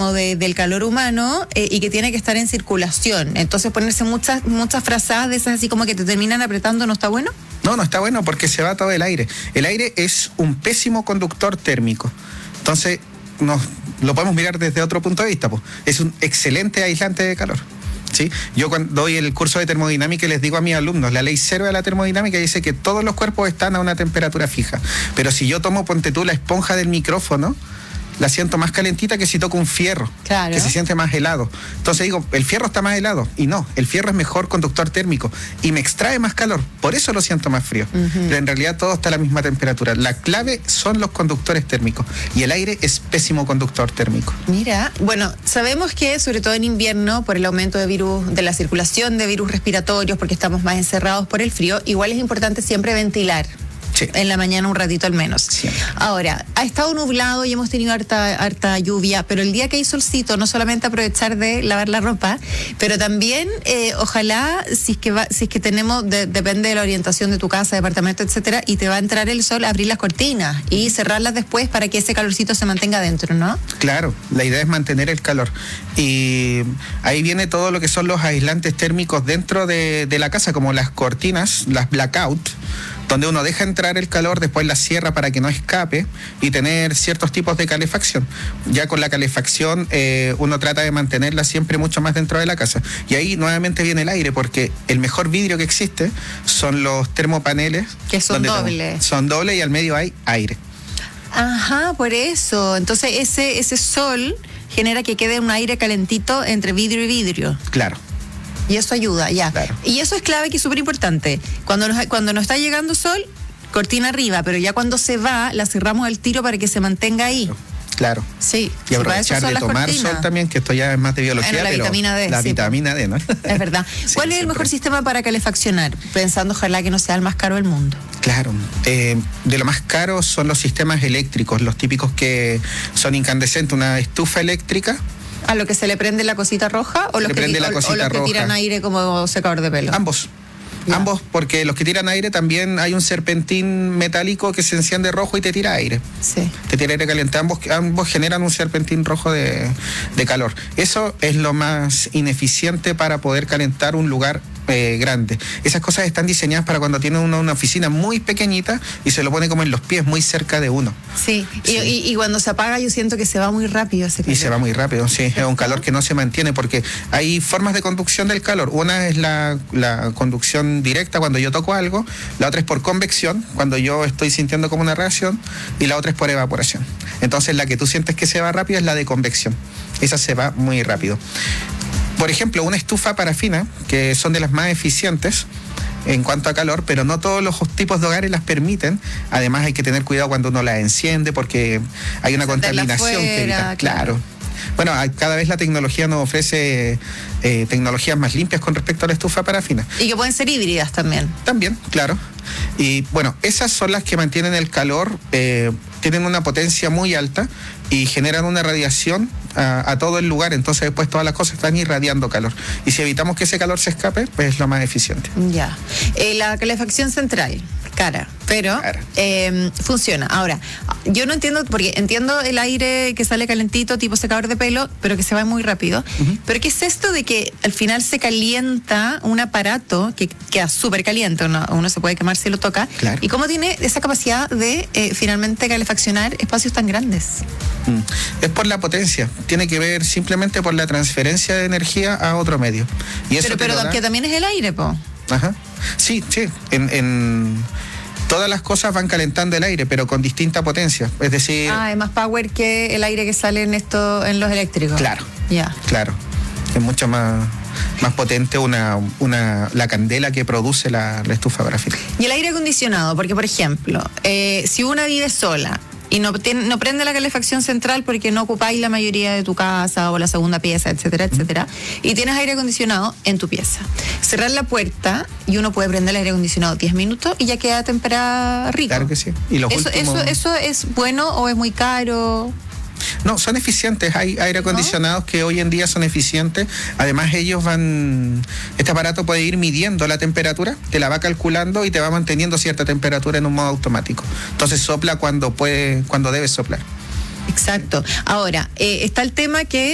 como del calor humano y que tiene que estar en circulación. Entonces ponerse muchas frazadas de esas así como que te terminan apretando, ¿no está bueno? No está bueno porque se va todo el aire. El aire es un pésimo conductor térmico. Entonces, lo podemos mirar desde otro punto de vista, pues. Es un excelente aislante de calor. ¿Sí? Yo cuando doy el curso de termodinámica les digo a mis alumnos, la ley cero de la termodinámica dice que todos los cuerpos están a una temperatura fija. Pero si yo tomo, ponte tú, la esponja del micrófono, la siento más calentita que si toco un fierro, claro, que se siente más helado. Entonces digo, el fierro está más helado. Y no, el fierro es mejor conductor térmico y me extrae más calor. Por eso lo siento más frío. Pero en realidad todo está a la misma temperatura. La clave son los conductores térmicos. Y el aire es pésimo conductor térmico. Mira, bueno, sabemos que sobre todo en invierno, por el aumento de la circulación de virus respiratorios, porque estamos más encerrados por el frío, igual es importante siempre ventilar. Sí. En la mañana un ratito al menos. Sí. Ahora, ha estado nublado y hemos tenido harta lluvia, pero el día que hay solcito, no solamente aprovechar de lavar la ropa, pero también ojalá, si es que tenemos, depende de la orientación de tu casa, departamento, etcétera, y te va a entrar el sol, abrir las cortinas y cerrarlas después para que ese calorcito se mantenga adentro, ¿no? Claro, la idea es mantener el calor. Y ahí viene todo lo que son los aislantes térmicos dentro de la casa, como las cortinas, las blackout, donde uno deja entrar el calor, después la cierra para que no escape y tener ciertos tipos de calefacción. Ya con la calefacción uno trata de mantenerla siempre mucho más dentro de la casa. Y ahí nuevamente viene el aire, porque el mejor vidrio que existe son los termopaneles. Que son dobles. Son dobles y al medio hay aire. Ajá, por eso. Entonces ese sol genera que quede un aire calentito entre vidrio y vidrio. Claro. Y eso ayuda, ya. Claro. Y eso es clave, que es súper importante. Cuando nos está llegando sol, cortina arriba, pero ya cuando se va, la cerramos al tiro para que se mantenga ahí. Claro. Sí. Y aprovechar de tomar sol también, que esto ya es más de biología. Bueno, la vitamina D. La vitamina D, ¿no? Es verdad. ¿Cuál es el mejor sistema para calefaccionar? Pensando, ojalá que no sea el más caro del mundo. Claro. De lo más caro son los sistemas eléctricos, los típicos que son incandescentes, una estufa eléctrica. ¿A lo que se le prende la cosita roja o los que tiran aire como secador de pelo? Ambos. Ya. Ambos, porque los que tiran aire también hay un serpentín metálico que se enciende rojo y te tira aire. Sí. Te tira aire caliente. Ambos generan un serpentín rojo de calor. Eso es lo más ineficiente para poder calentar un lugar grande. Esas cosas están diseñadas para cuando tiene uno una oficina muy pequeñita y se lo pone como en los pies, muy cerca de uno. Sí, sí. Y cuando se apaga yo siento que se va muy rápido ese calor. Y se va muy rápido, sí. Es un calor que no se mantiene porque hay formas de conducción del calor. Una es la conducción directa cuando yo toco algo, la otra es por convección, cuando yo estoy sintiendo como una reacción, y la otra es por evaporación. Entonces la que tú sientes que se va rápido es la de convección. Esa se va muy rápido. Por ejemplo, una estufa parafina, que son de las más eficientes en cuanto a calor, pero no todos los tipos de hogares las permiten. Además hay que tener cuidado cuando uno las enciende porque hay una contaminación que evita. Claro. Bueno, cada vez la tecnología nos ofrece tecnologías más limpias con respecto a la estufa parafina. Y que pueden ser híbridas también. También, claro. Y bueno, esas son las que mantienen el calor, tienen una potencia muy alta y generan una radiación a todo el lugar. Entonces después todas las cosas están irradiando calor. Y si evitamos que ese calor se escape, pues es lo más eficiente. Ya. La calefacción central, cara, pero funciona. Ahora, yo no entiendo, porque entiendo el aire que sale calentito, tipo secador de pelo, pero que se va muy rápido. Pero ¿qué es esto de que al final se calienta un aparato que queda súper caliente? Uno se puede quemar si lo toca. Claro. ¿Y cómo tiene esa capacidad de finalmente calefaccionar espacios tan grandes? Es por la potencia. Tiene que ver simplemente por la transferencia de energía a otro medio. Y eso pero que también es el aire, po. Ajá. Sí. En todas las cosas van calentando el aire, pero con distinta potencia. Es decir... es más power que el aire que sale en los eléctricos. Claro. Ya. Claro. Es mucho más potente la candela que produce la estufa parafina. Y el aire acondicionado, porque por ejemplo, si una vive sola y no prende la calefacción central porque no ocupáis la mayoría de tu casa o la segunda pieza, etcétera, etcétera, y tienes aire acondicionado en tu pieza, cerrar la puerta y uno puede prender el aire acondicionado 10 minutos y ya queda temperada rico. Claro que sí. Y ¿Eso es bueno o es muy caro? No, son eficientes. Hay aire acondicionados que hoy en día son eficientes. Además, este aparato puede ir midiendo la temperatura, te la va calculando y te va manteniendo cierta temperatura en un modo automático. Entonces sopla cuando debe soplar. Exacto. Ahora, está el tema que